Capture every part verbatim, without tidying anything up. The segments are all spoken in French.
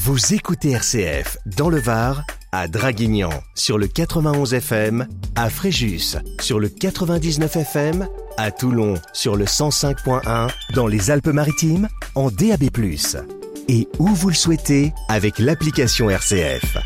Vous écoutez R C F dans le Var, à Draguignan sur le quatre-vingt-onze F M, à Fréjus sur le quatre-vingt-dix-neuf F M, à Toulon sur le cent cinq point un, dans les Alpes-Maritimes en D A B plus, et où vous le souhaitez avec l'application R C F.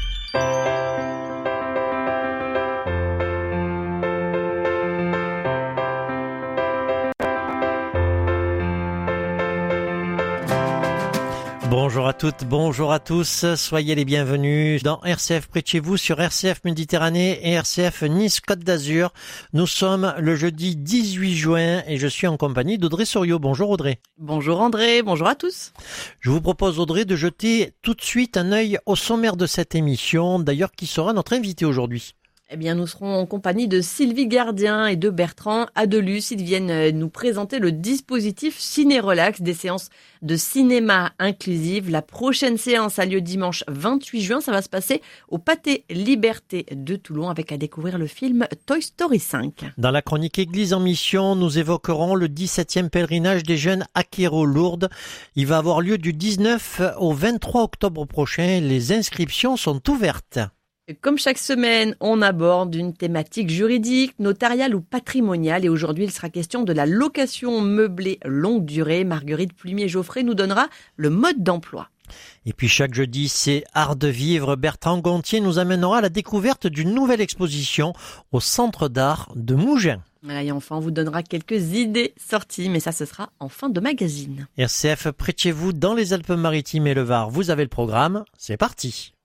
Bonjour à toutes, bonjour à tous, soyez les bienvenus dans R C F près de chez vous sur R C F Méditerranée et R C F Nice Côte d'Azur. Nous sommes le jeudi dix-huit juin et je suis en compagnie d'Audrey Soriot. Bonjour Audrey. Bonjour André, bonjour à tous. Je vous propose Audrey de jeter tout de suite un œil au sommaire de cette émission, d'ailleurs qui sera notre invité aujourd'hui. Eh bien, nous serons en compagnie de Sylvie Gardien et de Bertrand Adelus. Ils viennent nous présenter le dispositif Ciné-Relax, des séances de cinéma inclusives. La prochaine séance a lieu dimanche vingt-huit juin. Ça va se passer au Pâté Liberté de Toulon avec à découvrir le film Toy Story cinq. Dans la chronique Église en mission, nous évoquerons le dix-septième pèlerinage des jeunes à Quéros-Lourdes. Il va avoir lieu du dix-neuf au vingt-trois octobre prochain. Les inscriptions sont ouvertes. Comme chaque semaine, on aborde une thématique juridique, notariale ou patrimoniale. Et aujourd'hui, il sera question de la location meublée longue durée. Marguerite Plumier-Geoffrey nous donnera le mode d'emploi. Et puis chaque jeudi, c'est Art de vivre. Bertrand Gontier nous amènera à la découverte d'une nouvelle exposition au Centre d'art de Mougins. Et enfin, on vous donnera quelques idées sorties, mais ça, ce sera en fin de magazine. R C F près de chez vous, dans les Alpes-Maritimes et le Var. Vous avez le programme, c'est parti.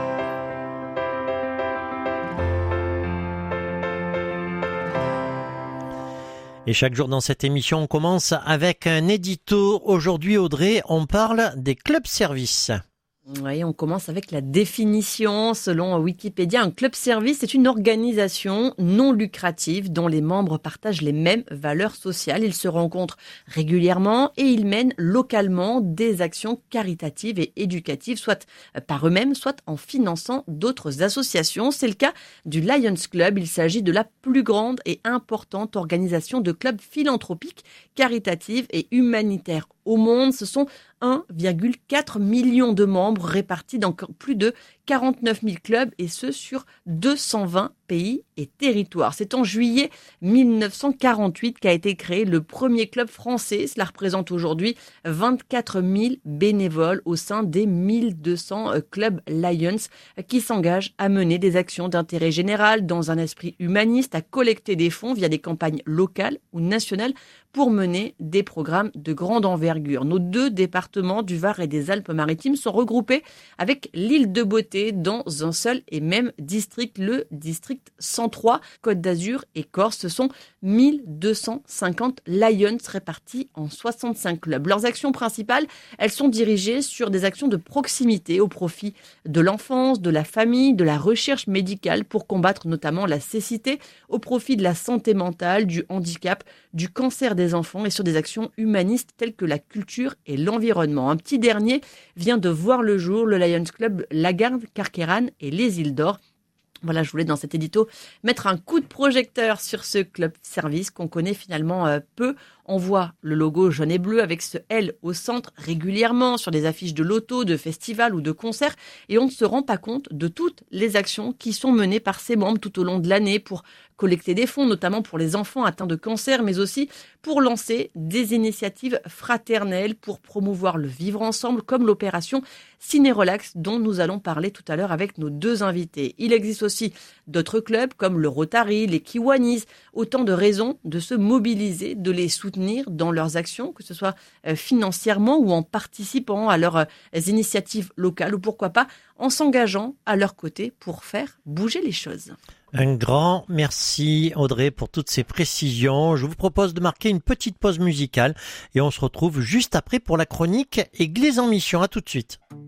Et chaque jour dans cette émission, on commence avec un édito. Aujourd'hui, Audrey, on parle des clubs-services. Oui, on commence avec la définition. Selon Wikipédia, un club-service est une organisation non lucrative dont les membres partagent les mêmes valeurs sociales. Ils se rencontrent régulièrement et ils mènent localement des actions caritatives et éducatives, soit par eux-mêmes, soit en finançant d'autres associations. C'est le cas du Lions Club. Il s'agit de la plus grande et importante organisation de clubs philanthropiques, caritatives et humanitaires au monde. Ce sont un virgule quatre million de membres répartis dans plus de quarante-neuf mille clubs et ce sur deux cent vingt pays et territoires. C'est en juillet mille neuf cent quarante-huit qu'a été créé le premier club français. Cela représente aujourd'hui vingt-quatre mille bénévoles au sein des mille deux cents clubs Lions qui s'engagent à mener des actions d'intérêt général dans un esprit humaniste, à collecter des fonds via des campagnes locales ou nationales pour mener des programmes de grande envergure. Nos deux départements du Var et des Alpes-Maritimes sont regroupés avec l'île de Beauté dans un seul et même district, le district cent trois, Côte d'Azur et Corse. Ce sont mille deux cent cinquante Lions répartis en soixante-cinq clubs. Leurs actions principales, elles sont dirigées sur des actions de proximité au profit de l'enfance, de la famille, de la recherche médicale pour combattre notamment la cécité, au profit de la santé mentale, du handicap, du cancer des enfants et sur des actions humanistes telles que la culture et l'environnement. Un petit dernier vient de voir le jour, le Lions Club Lagarde, Carqueiranne et les îles d'Or. Voilà, je voulais dans cet édito mettre un coup de projecteur sur ce club service qu'on connaît finalement euh, peu. On voit le logo jaune et bleu avec ce L au centre régulièrement sur des affiches de loto, de festivals ou de concerts et on ne se rend pas compte de toutes les actions qui sont menées par ses membres tout au long de l'année pour collecter des fonds, notamment pour les enfants atteints de cancer, mais aussi pour lancer des initiatives fraternelles pour promouvoir le vivre ensemble, comme l'opération Ciné-Relax dont nous allons parler tout à l'heure avec nos deux invités. Il existe aussi d'autres clubs comme le Rotary, les Kiwanis, autant de raisons de se mobiliser, de les soutenir dans leurs actions, que ce soit financièrement ou en participant à leurs initiatives locales ou pourquoi pas en s'engageant à leur côté pour faire bouger les choses. Un grand merci Audrey pour toutes ces précisions. Je vous propose de marquer une petite pause musicale et on se retrouve juste après pour la chronique Église en mission. À tout de suite.